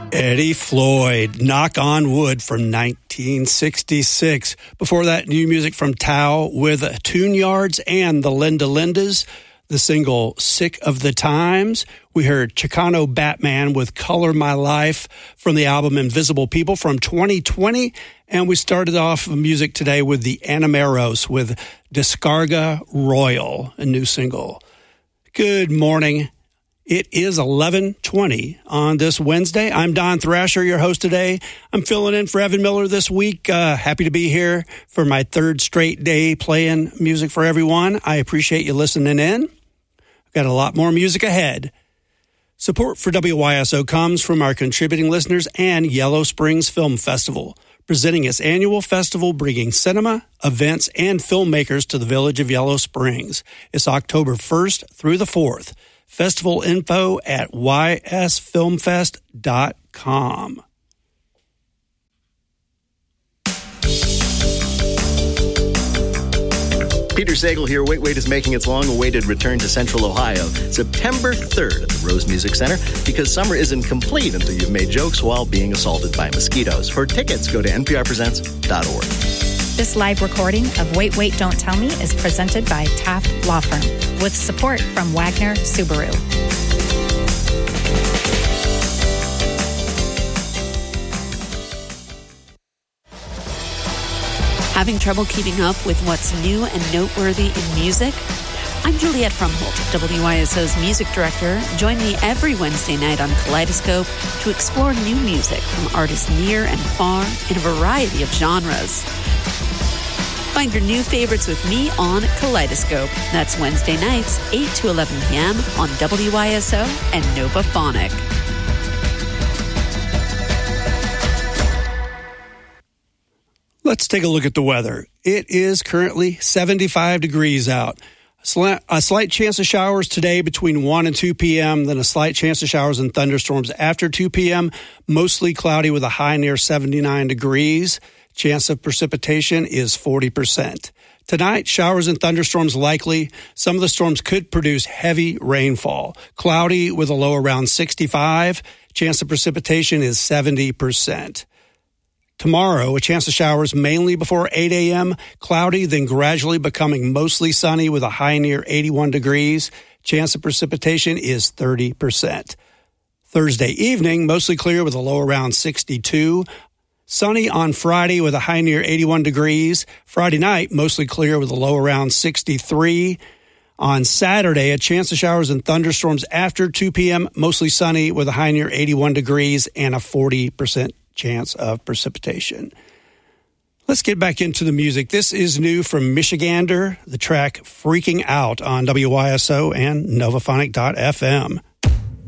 Eddie Floyd, Knock on Wood from 1966. Before that, new music from Tao with Tune Yards and the Linda Lindas. The single Sick of the Times. We heard Chicano Batman with Color My Life from the album Invisible People from 2020. And we started off music today with the Animeros with Descarga Royal, a new single. Good morning. It is 11:20 on this Wednesday. I'm Don Thrasher, your host today. I'm filling in for Evan Miller this week. Happy to be here for my third straight day playing music for everyone. I appreciate you listening in. I've got a lot more music ahead. Support for WYSO comes from our contributing listeners and Yellow Springs Film Festival, presenting its annual festival bringing cinema, events, and filmmakers to the village of Yellow Springs. It's October 1st through the 4th. Festival info at ysfilmfest.com. Peter Sagal here. Wait is making its long-awaited return to Central Ohio, September 3rd at the Rose Music Center, because summer isn't complete until you've made jokes while being assaulted by mosquitoes. For tickets, go to nprpresents.org. This live recording of Wait, Don't Tell Me is presented by Taft Law Firm with support from Wagner Subaru. Having trouble keeping up with what's new and noteworthy in music? I'm Juliette Frumholt, WYSO's music director. Join me every Wednesday night on Kaleidoscope to explore new music from artists near and far in a variety of genres. Find your new favorites with me on Kaleidoscope. That's Wednesday nights, 8 to 11 p.m. on WYSO and Novaphonic. Let's take a look at the weather. It is currently 75 degrees out. A slight chance of showers today between 1 and 2 p.m., then a slight chance of showers and thunderstorms after 2 p.m., mostly cloudy with a high near 79 degrees. Chance of precipitation is 40%. Tonight, showers and thunderstorms likely. Some of the storms could produce heavy rainfall. Cloudy with a low around 65. Chance of precipitation is 70%. Tomorrow, a chance of showers mainly before 8 a.m., cloudy, then gradually becoming mostly sunny with a high near 81 degrees. Chance of precipitation is 30%. Thursday evening, mostly clear with a low around 62. Sunny on Friday with a high near 81 degrees. Friday night, mostly clear with a low around 63. On Saturday, a chance of showers and thunderstorms after 2 p.m., mostly sunny with a high near 81 degrees and a 40% chance of precipitation. Let's get back into the music. This is new from Michigander, the track Freaking Out on WYSO and Novaphonic.fm.